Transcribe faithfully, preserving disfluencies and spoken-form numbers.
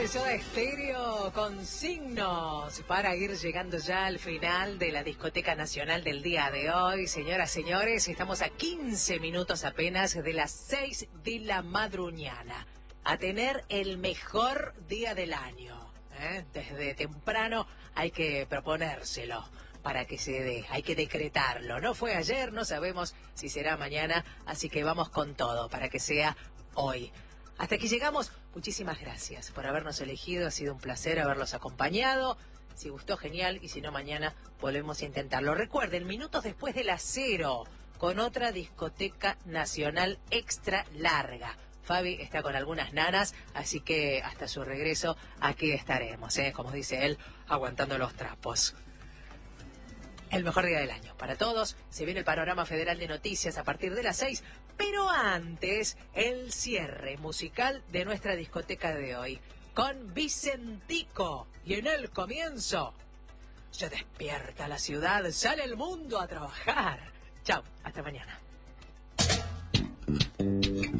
de Soda Stereo con Signos para ir llegando ya al final de la discoteca nacional del día de hoy. Señoras, señores, estamos a quince minutos apenas de las seis de la madruñana. A tener el mejor día del año. ¿eh? Desde temprano hay que proponérselo para que se dé, hay que decretarlo. No fue ayer, no sabemos si será mañana, así que vamos con todo para que sea hoy. Hasta aquí llegamos. Muchísimas gracias por habernos elegido. Ha sido un placer haberlos acompañado. Si gustó, genial. Y si no, mañana volvemos a intentarlo. Recuerden, minutos después de las cero, con otra discoteca nacional extra larga. Fabi está con algunas nanas, así que hasta su regreso aquí estaremos, ¿eh? Como dice él, aguantando los trapos. El mejor día del año para todos. Se viene el panorama federal de noticias a partir de las seis, pero antes el cierre musical de nuestra discoteca de hoy con Vicentico. Y en el comienzo se despierta la ciudad, sale el mundo a trabajar. Chao, hasta mañana.